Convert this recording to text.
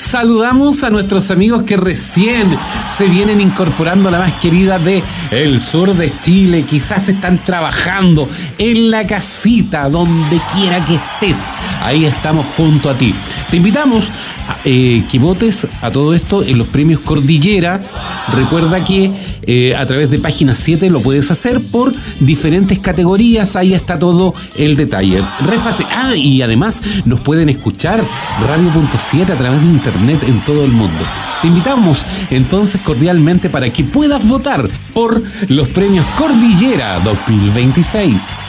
Saludamos a nuestros amigos que recién se vienen incorporando a la más querida de el sur de Chile. Quizás están trabajando en la casita, donde quiera que estés. Ahí estamos junto a ti. Te invitamos a que votes a todo esto en los premios Cordillera. Recuerda que a través de Página 7 lo puedes hacer por diferentes categorías. Ahí está todo el detalle. Y además nos pueden escuchar Radio.7 a través de internet en todo el mundo. Te invitamos entonces cordialmente para que puedas votar por los premios Cordillera 2026.